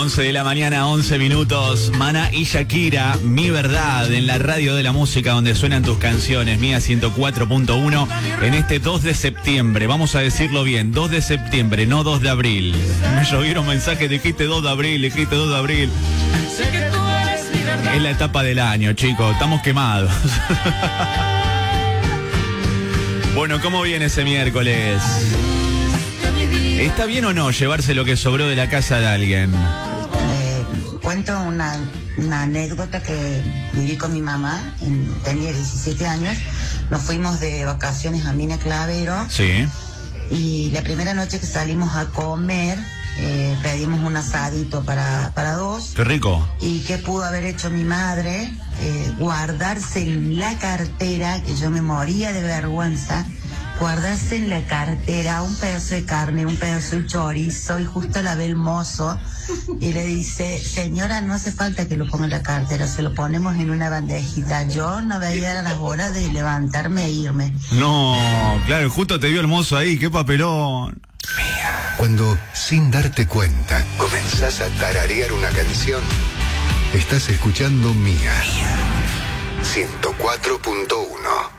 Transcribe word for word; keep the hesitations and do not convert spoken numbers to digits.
once de la mañana, once minutos. Maná y Shakira, Mi Verdad, en la radio de la música donde suenan tus canciones. Mía ciento cuatro punto uno en este dos de septiembre. Vamos a decirlo bien, dos de septiembre, no dos de abril. Me llovieron mensajes, dijiste dos de abril, dijiste dos de abril. Es la etapa del año, chicos, estamos quemados. Bueno, ¿cómo viene ese miércoles? ¿Está bien o no llevarse lo que sobró de la casa de alguien? Eh, cuento una, una anécdota que viví con mi mamá, en, tenía diecisiete años, nos fuimos de vacaciones a Mina Clavero. Sí. Y la primera noche que salimos a comer, eh, pedimos un asadito para, para dos. Qué rico. ¿Y qué pudo haber hecho mi madre? Eh, guardarse en la cartera, que yo me moría de vergüenza, guardarse en la cartera un pedazo de carne, un pedazo de chorizo, y justo la ve el mozo y le dice: señora, no hace falta que lo ponga en la cartera, se lo ponemos en una bandejita. Yo no veía las horas de levantarme e irme. No, claro, justo te vio el mozo ahí, qué papelón. Cuando, sin darte cuenta, comenzás a tararear una canción, estás escuchando Mía ciento cuatro punto uno.